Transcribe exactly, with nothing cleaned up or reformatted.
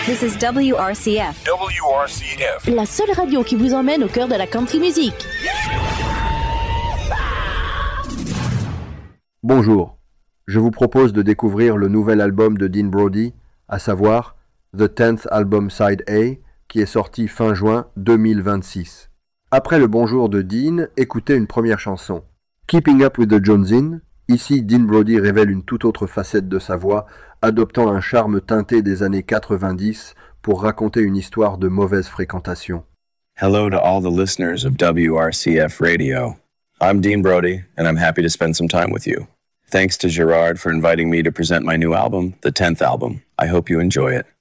This is W R C F. W R C F. La seule radio qui vous emmène au cœur de la country music. Bonjour, je vous propose de découvrir le nouvel album de Dean Brody, à savoir The tenth Album Side A, qui est sorti fin juin deux mille vingt-six. Après le bonjour de Dean, écoutez une première chanson. Keeping Up with the Jonesin. Ici, Dean Brody révèle une toute autre facette de sa voix, adoptant un charme teinté des années quatre-vingt-dix pour raconter une histoire de mauvaise fréquentation. Hello to all the listeners of W R C F Radio. I'm Dean Brody, and I'm happy to spend some time with you. Thanks to Gerard for inviting me to present my new album, The tenth Album. I hope you enjoy it.